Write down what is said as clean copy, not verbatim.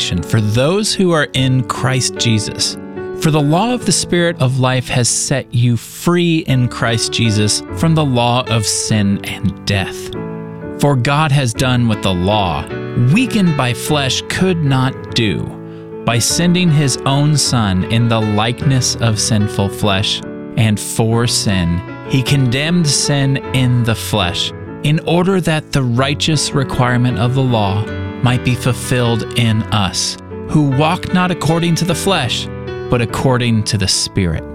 condemnation for those who are in Christ Jesus. For the law of the Spirit of life has set you free in Christ Jesus from the law of sin and death. For God has done what the law, weakened by flesh, could not do. By sending his own Son in the likeness of sinful flesh, and for sin, he condemned sin in the flesh, in order that the righteous requirement of the law might be fulfilled in us, who walk not according to the flesh, but according to the Spirit.